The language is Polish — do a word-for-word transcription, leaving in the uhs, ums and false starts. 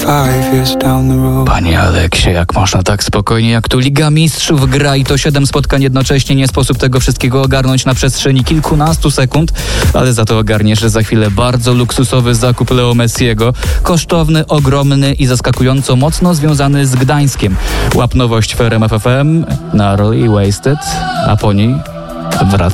Panie Aleksie, jak można tak spokojnie, jak tu Liga Mistrzów gra i to siedem spotkań jednocześnie, nie sposób tego wszystkiego ogarnąć na przestrzeni kilkunastu sekund, ale za to ogarniesz za chwilę bardzo luksusowy zakup Leo Messiego, kosztowny, ogromny i zaskakująco mocno związany z Gdańskiem. Łap nowość w R M F F M, Gnarly i Wasted, a po niej wraca